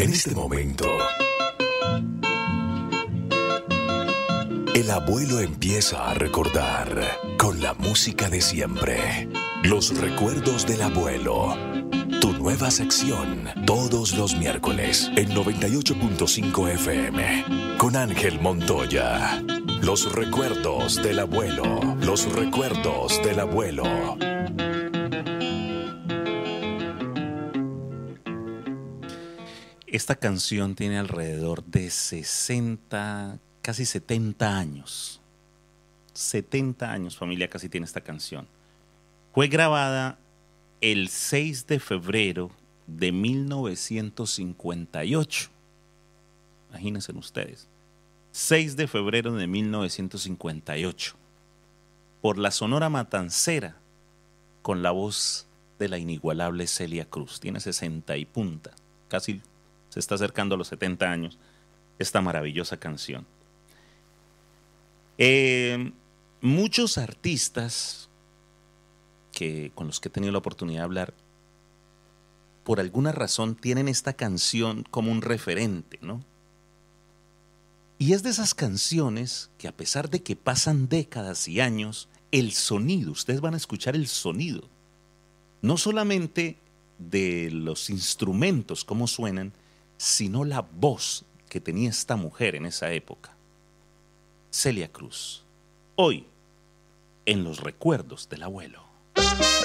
En este momento, el abuelo empieza a recordar con la música de siempre. Los recuerdos del abuelo. Tu nueva sección, todos los miércoles, en 98.5 FM, con Ángel Montoya. Los recuerdos del abuelo. Los recuerdos del abuelo. Esta canción tiene alrededor de 60, casi 70 años. 70 años, familia, casi tiene esta canción. Fue grabada el 6 de febrero de 1958. Imagínense ustedes. 6 de febrero de 1958. Por la Sonora Matancera, con la voz de la inigualable Celia Cruz. Tiene 60 y punta. Casi se está acercando a los 70 años esta maravillosa canción. Muchos artistas con los que he tenido la oportunidad de hablar, por alguna razón tienen esta canción como un referente, ¿no? Y es de esas canciones que, a pesar de que pasan décadas y años, el sonido, ustedes van a escuchar el sonido, no solamente de los instrumentos, cómo suenan, sino la voz que tenía esta mujer en esa época. Celia Cruz, hoy, en los recuerdos del abuelo.